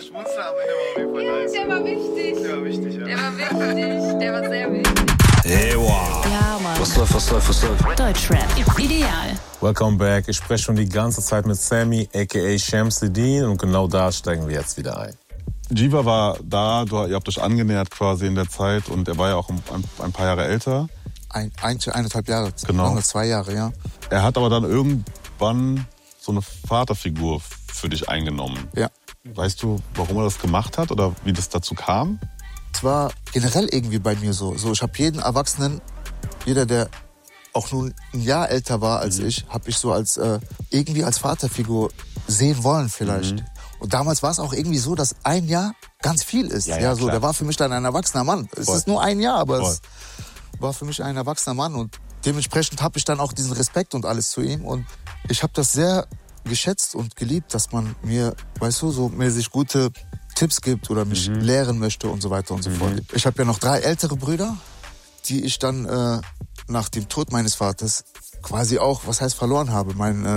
der Schmunzler am Ende war auf jeden Fall nice. Der war wichtig. Der war wichtig, ja. Der war wichtig. Der war sehr wichtig. Hey, wow. Ja, Mann. Was läuft? Deutschrap. Ideal. Welcome back. Ich spreche schon die ganze Zeit mit Sammy, a.k.a. Shamsuddin, und genau da steigen wir jetzt wieder ein. Jiva war da, ihr habt euch angenähert quasi in der Zeit, und er war ja auch ein paar Jahre älter. Eineinhalb Jahre, genau. 2 Jahre, ja. Er hat aber dann irgendwann so eine Vaterfigur für dich eingenommen. Ja. Weißt du, warum er das gemacht hat oder wie das dazu kam? Es war generell irgendwie bei mir so. Ich habe jeden Erwachsenen, jeder, der auch nur ein Jahr älter war als ich, habe ich so als irgendwie als Vaterfigur sehen wollen vielleicht. Und damals war es auch irgendwie so, dass ein Jahr ganz viel ist. Ja, so, der war für mich dann ein erwachsener Mann. Es ist nur ein Jahr, aber es war für mich ein erwachsener Mann. Und dementsprechend habe ich dann auch diesen Respekt und alles zu ihm. Und ich habe das sehr geschätzt und geliebt, dass man mir, weißt du, so mäßig gute Tipps gibt oder mich lehren möchte und so weiter und so fort. Ich habe ja noch 3 ältere Brüder, die ich dann nach dem Tod meines Vaters quasi auch, was heißt verloren habe.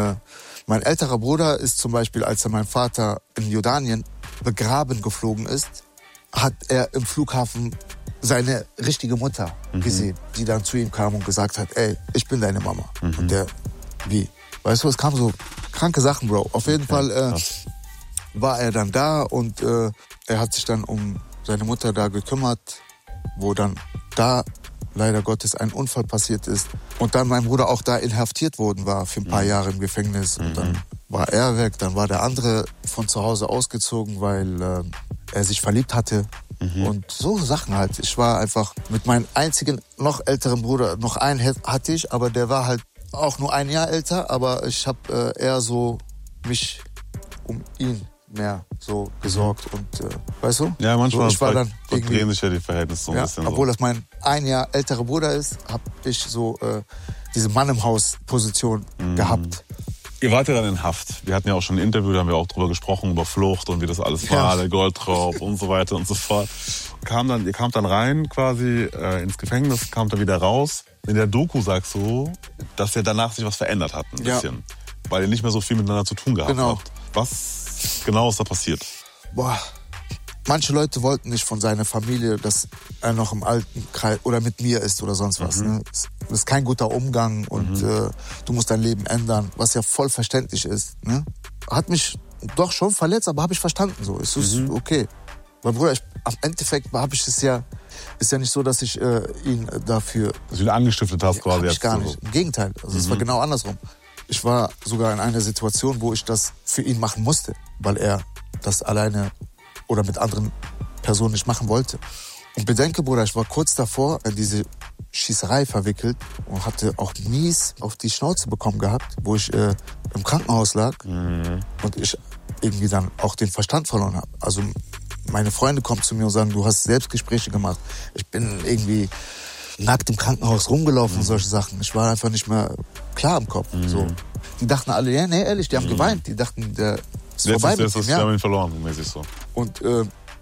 Mein älterer Bruder ist zum Beispiel, als er mein Vater in Jordanien begraben geflogen ist, hat er im Flughafen seine richtige Mutter gesehen, die dann zu ihm kam und gesagt hat, ey, ich bin deine Mama. Und der, wie? Weißt du, es kamen so kranke Sachen, Bro. Auf jeden Fall war er dann da und er hat sich dann um seine Mutter da gekümmert, wo dann da leider Gottes ein Unfall passiert ist. Und dann mein Bruder auch da inhaftiert worden war für ein paar Jahre im Gefängnis. Und dann war er weg, dann war der andere von zu Hause ausgezogen, weil er sich verliebt hatte. Und so Sachen halt. Ich war einfach mit meinem einzigen, noch älteren Bruder, noch einen hatte ich, aber der war halt auch nur ein Jahr älter, aber ich habe eher so mich um ihn mehr so gesorgt und weißt du? Ja, manchmal so, drehen sich ja die Verhältnisse so ein bisschen. Obwohl das mein ein Jahr älterer Bruder ist, habe ich so diese Mann im Haus Position gehabt. Ihr wart ja dann in Haft. Wir hatten ja auch schon ein Interview, da haben wir auch drüber gesprochen, über Flucht und wie das alles war, der Goldraub und so weiter und so fort. Ihr kamt dann rein quasi ins Gefängnis, kamt dann wieder raus. In der Doku sagst du, dass ihr danach sich was verändert hat ein bisschen. Weil ihr nicht mehr so viel miteinander zu tun gehabt habt. Was genau ist da passiert? Boah, manche Leute wollten nicht von seiner Familie, dass er noch im alten Kreis oder mit mir ist oder sonst was. Ne? Das ist kein guter Umgang und du musst dein Leben ändern, was ja voll verständlich ist. Ne? Hat mich doch schon verletzt, aber habe ich verstanden. So. Es ist okay. Mein Bruder, am Endeffekt habe ich es ja, ist ja nicht so, dass ich ihn dafür... Dass du ihn angestiftet hast quasi. Hab ich gar nicht. Im Gegenteil. Also es war genau andersrum. Ich war sogar in einer Situation, wo ich das für ihn machen musste, weil er das alleine oder mit anderen Personen nicht machen wollte. Und bedenke, Bruder, ich war kurz davor in diese Schießerei verwickelt und hatte auch mies auf die Schnauze bekommen gehabt, wo ich im Krankenhaus lag und ich irgendwie dann auch den Verstand verloren habe. Also meine Freunde kommen zu mir und sagen, du hast Selbstgespräche gemacht. Ich bin irgendwie nackt im Krankenhaus rumgelaufen und solche Sachen. Ich war einfach nicht mehr klar im Kopf. So. Die dachten alle, ja, nee, ehrlich, die haben geweint. Die dachten, der ist vorbei mit ihm. Wir haben ihn verloren, mäßig so. Und